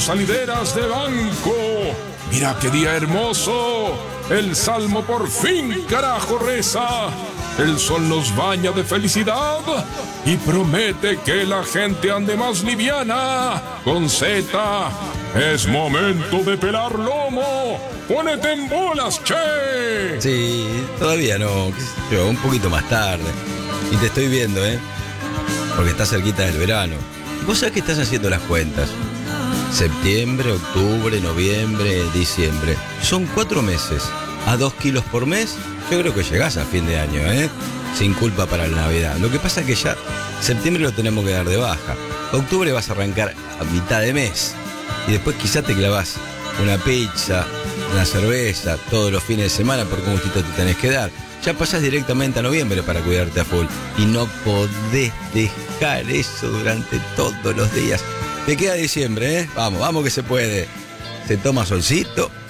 salideras de banco. Mira qué día hermoso. El salmo por fin, carajo, reza. El sol nos baña de felicidad y promete que la gente ande más liviana. Con Z, es momento de pelar lomo. ¡Ponete en bolas, che! Sí, todavía no, qué sé yo, un poquito más tarde. Y te estoy viendo, porque está cerquita del verano. Vos sabés que estás haciendo las cuentas. Septiembre, octubre, noviembre, diciembre. Son 4 meses. A 2 kilos por mes, yo creo que llegás a fin de año, sin culpa para la Navidad. Lo que pasa es que ya septiembre lo tenemos que dar de baja. Octubre vas a arrancar a mitad de mes. Y después quizá te clavás una pizza, una cerveza, todos los fines de semana porque un gustito te tenés que dar. Ya pasás directamente a noviembre para cuidarte a full. Y no podés dejar eso durante todos los días. Te queda diciembre, Vamos que se puede. Se toma solcito,